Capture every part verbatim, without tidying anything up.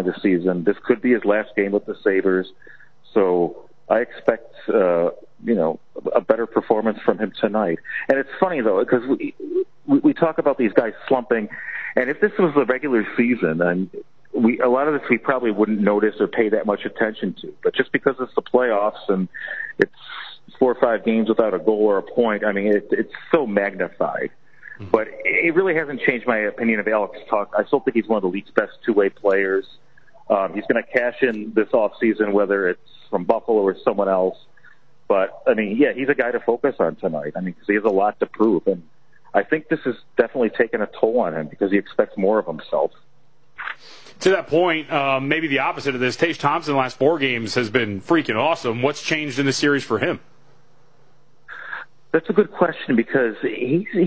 during the season. This could be his last game with the Sabres. So I expect, uh, you know, a better performance from him tonight. And it's funny, though, because we, we, we talk about these guys slumping. And if this was the regular season, and we a lot of this we probably wouldn't notice or pay that much attention to. But just because it's the playoffs and it's four or five games without a goal or a point, I mean, it, it's so magnified. Mm-hmm. But it really hasn't changed my opinion of Alex Tuch. I still think he's one of the league's best two-way players. Um, he's going to cash in this offseason, whether it's from Buffalo or someone else. But, I mean, yeah, he's a guy to focus on tonight. I mean, because he has a lot to prove. And I think this has definitely taken a toll on him because he expects more of himself. To that point, um, maybe the opposite of this, Tage Thompson the last four games has been freaking awesome. What's changed in the series for him? That's a good question because he's... He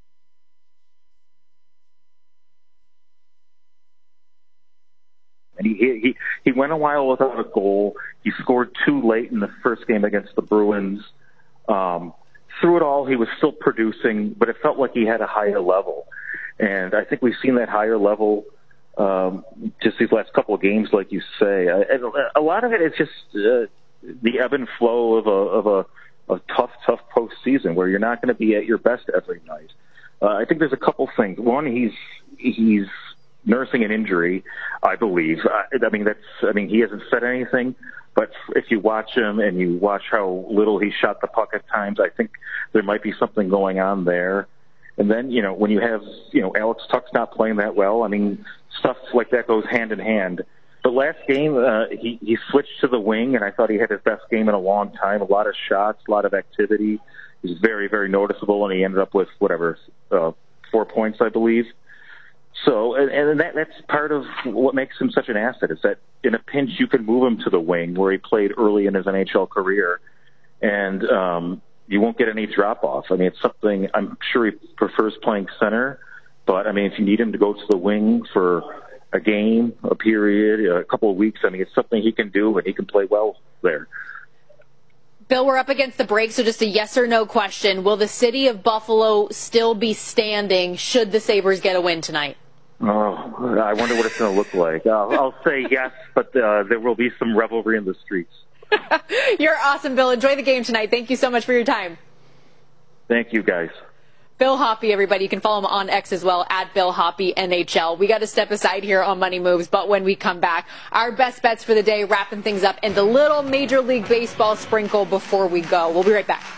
And he, he he went a while without a goal. He scored two late in the first game against the Bruins. Um, through it all, he was still producing, but it felt like he had a higher level. And I think we've seen that higher level um, just these last couple of games, like you say. I, a lot of it is just uh, the ebb and flow of a of a, a tough, tough postseason where you're not going to be at your best every night. Uh, I think there's a couple things. One, he's he's nursing an injury, I believe. I, I mean, that's. I mean, he hasn't said anything, but if you watch him and you watch how little he shot the puck at times, I think there might be something going on there. And then, you know, when you have, you know, Alex Tuch's not playing that well, I mean, stuff like that goes hand in hand. But last game, uh, he, he switched to the wing, and I thought he had his best game in a long time. A lot of shots, a lot of activity. He was very, very noticeable, and he ended up with, whatever, uh, four points, I believe. So, and, and that, that's part of what makes him such an asset, is that in a pinch you can move him to the wing where he played early in his N H L career, and um, you won't get any drop-off. I mean, it's something, I'm sure he prefers playing center, but, I mean, if you need him to go to the wing for a game, a period, a couple of weeks, I mean, it's something he can do, and he can play well there. Bill, we're up against the break, so just a yes or no question. Will the city of Buffalo still be standing should the Sabres get a win tonight? Oh, I wonder what it's going to look like. I'll, I'll say yes, but uh, there will be some revelry in the streets. You're awesome, Bill. Enjoy the game tonight. Thank you so much for your time. Thank you, guys. Bill Hoppy, everybody. You can follow him on X as well, at Bill Hoppy N H L. We got to step aside here on Money Moves, but when we come back, our best bets for the day, wrapping things up, and the little Major League Baseball sprinkle before we go. We'll be right back.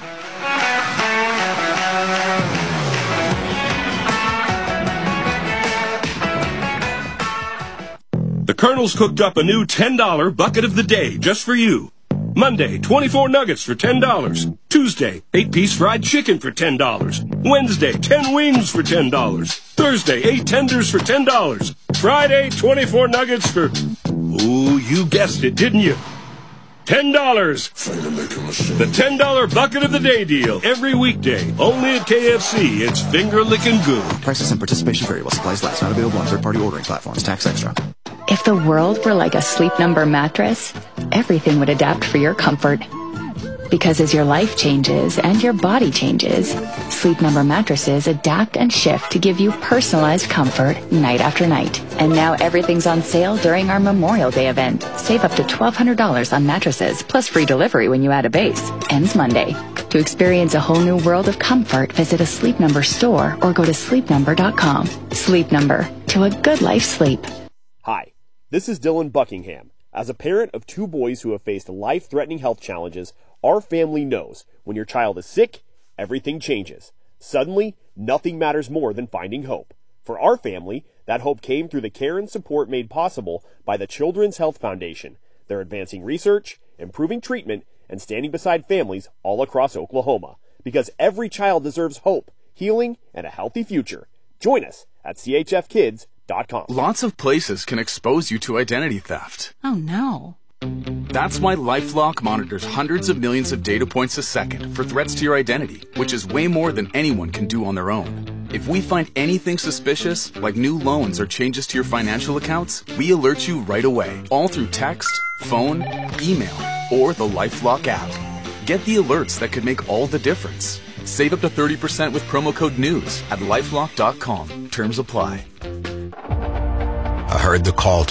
The Colonel's cooked up a new ten dollar bucket of the day just for you. Monday, twenty-four nuggets for ten dollars. Tuesday, eight-piece fried chicken for ten dollars. Wednesday, ten wings for ten dollars. Thursday, eight tenders for ten dollars. Friday, twenty-four nuggets for... Ooh, you guessed it, didn't you? ten dollars. The ten dollar bucket of the day deal. Every weekday. Only at K F C. It's finger-licking good. Prices and participation vary while supplies last. Not available on third-party ordering platforms. Tax extra. If the world were like a Sleep Number mattress, everything would adapt for your comfort. Because as your life changes and your body changes, Sleep Number mattresses adapt and shift to give you personalized comfort night after night. And now everything's on sale during our Memorial Day event. Save up to twelve hundred dollars on mattresses, plus free delivery when you add a base. Ends Monday. To experience a whole new world of comfort, visit a Sleep Number store or go to sleep number dot com. Sleep Number. To a good life sleep. Hi, this is Dylan Buckingham. As a parent of two boys who have faced life-threatening health challenges, our family knows when your child is sick, everything changes. Suddenly, nothing matters more than finding hope. For our family, that hope came through the care and support made possible by the Children's Health Foundation. They're advancing research, improving treatment, and standing beside families all across Oklahoma. Because every child deserves hope, healing, and a healthy future. Join us at C H F kids dot com. Lots of places can expose you to identity theft. Oh, no. That's why LifeLock monitors hundreds of millions of data points a second for threats to your identity, which is way more than anyone can do on their own. If we find anything suspicious, like new loans or changes to your financial accounts, we alert you right away, all through text, phone, email, or the LifeLock app. Get the alerts that could make all the difference. Save up to thirty percent with promo code NEWS at lifelock dot com. Terms apply. I heard the call